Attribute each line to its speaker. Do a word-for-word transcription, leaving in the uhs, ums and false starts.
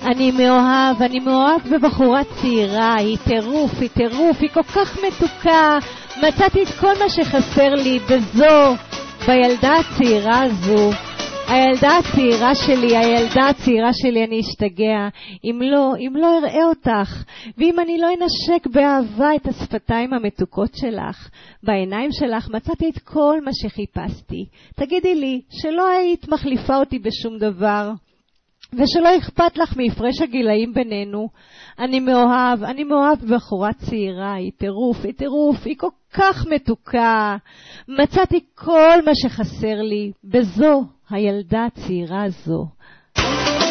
Speaker 1: אני מאוהב, אני מאוהב בבחורה צעירה, היא טירוף, היא טירוף, היא כל כך מתוקה, מצאתי את כל מה שחסר לי בזו, בילדה הצעירה הזו. הילדה הצעירה שלי, הילדה הצעירה שלי, אני אשתגע. אם לא, אם לא אראה אותך, ואם אני לא אנשק באהבה את השפתיים המתוקות שלך, בעיניים שלך מצאתי את כל מה שחיפשתי. תגידי לי, שלא היית מחליפה אותי בשום דבר, ושלא אכפת לך מהפרש הגילאים בינינו. אני מאוהב, אני מאוהב בחורה צעירה, היא טירוף, היא טירוף, היא כל כך מתוקה. מצאתי כל מה שחסר לי בזו, הילדה הצעירה הזו.